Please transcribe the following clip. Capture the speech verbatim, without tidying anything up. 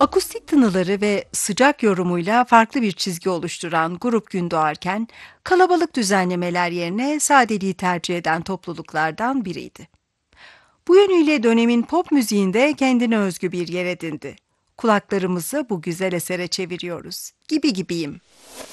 Akustik tınıları ve sıcak yorumuyla farklı bir çizgi oluşturan Grup Gün Doğarken, kalabalık düzenlemeler yerine sadeliği tercih eden topluluklardan biriydi. Bu yönüyle dönemin pop müziğinde kendine özgü bir yer edindi. Kulaklarımızı bu güzel esere çeviriyoruz. Gibi gibiyim.